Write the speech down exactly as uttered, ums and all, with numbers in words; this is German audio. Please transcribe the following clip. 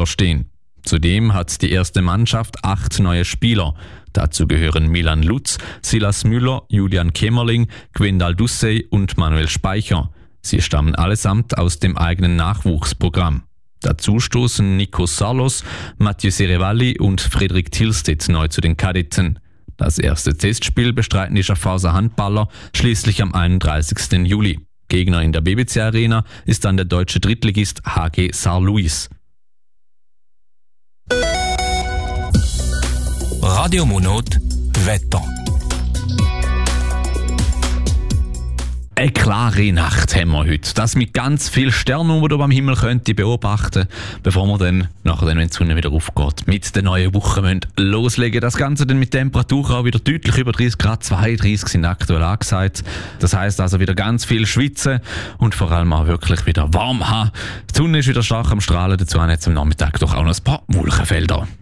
Tabellenkeller stehen. Zudem hat die erste Mannschaft acht neue Spieler. Dazu gehören Milan Lutz, Silas Müller, Julian Kämmerling, Gwendal Dussey und Manuel Speicher. Sie stammen allesamt aus dem eigenen Nachwuchsprogramm. Dazu stoßen Nico Sarlos, Mathieu Serevalli und Frederik Tilstedt neu zu den Kadetten. Das erste Testspiel bestreiten die Schaffhauser Handballer schließlich am einunddreißigsten Juli. Gegner in der B B C Arena ist dann der deutsche Drittligist H G Saarlouis. Radio Monot Wetter. Eine klare Nacht haben wir heute. Das mit ganz vielen Sternen, die man am Himmel könnte beobachten, bevor wir dann, nachher dann, wenn die Sonne wieder aufgeht, mit der neuen Woche müssen loslegen. Das Ganze dann mit Temperaturen auch wieder deutlich über dreißig Grad, zweiunddreißig sind aktuell angesagt. Das heisst also wieder ganz viel schwitzen und vor allem auch wirklich wieder warm haben. Die Sonne ist wieder stark am Strahlen, dazu haben jetzt am Nachmittag doch auch noch ein paar Wolkenfelder.